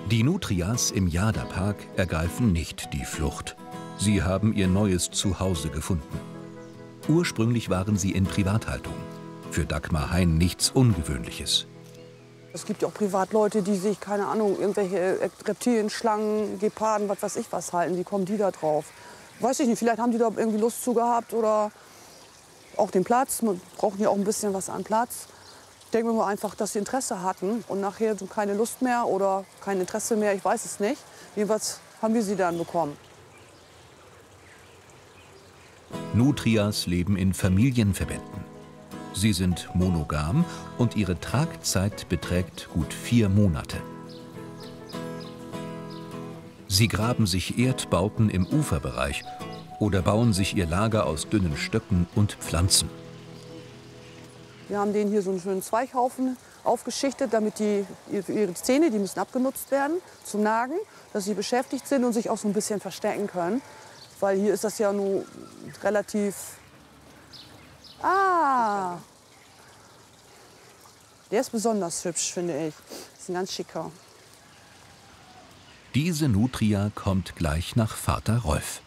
Die Nutrias im Jada-Park ergreifen nicht die Flucht. Sie haben ihr neues Zuhause gefunden. Ursprünglich waren sie in Privathaltung. Für Dagmar Hein nichts Ungewöhnliches. Es gibt ja auch Privatleute, die sich, keine Ahnung, irgendwelche Reptilien, Schlangen, Geparden, was weiß ich was halten. Wie kommen die da drauf? Weiß ich nicht, vielleicht haben die da irgendwie Lust zu gehabt oder auch den Platz. Wir brauchen ja auch ein bisschen was an Platz. Denken wir mal einfach, dass sie Interesse hatten und nachher so keine Lust mehr oder kein Interesse mehr, ich weiß es nicht. Jedenfalls haben wir sie dann bekommen. Nutrias leben in Familienverbänden. Sie sind monogam und ihre Tragzeit beträgt gut 4 Monate. Sie graben sich Erdbauten im Uferbereich oder bauen sich ihr Lager aus dünnen Stöcken und Pflanzen. Wir haben denen hier so einen schönen Zweighaufen aufgeschichtet, damit ihre Zähne, die müssen abgenutzt werden zum Nagen, dass sie beschäftigt sind und sich auch so ein bisschen verstecken können. Weil hier ist das ja nur relativ... Ah! Der ist besonders hübsch, finde ich. Das ist ein ganz schicker. Diese Nutria kommt gleich nach Vater Rolf.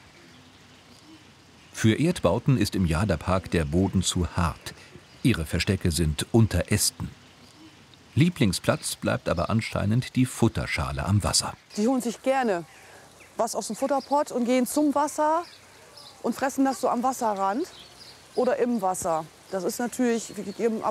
Für Erdbauten ist im Jada-Park der Boden zu hart. Ihre Verstecke sind unter Ästen. Lieblingsplatz bleibt aber anscheinend die Futterschale am Wasser. Die holen sich gerne was aus dem Futterpott und gehen zum Wasser und fressen das so am Wasserrand oder im Wasser. Das ist natürlich, wir geben